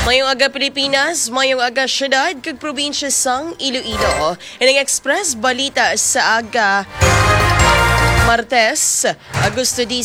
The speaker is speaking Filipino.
Mayong aga Pilipinas, mayong aga syudad kag probinsya sang Iloilo. Ining express balita sa aga Martes, Agosto 19,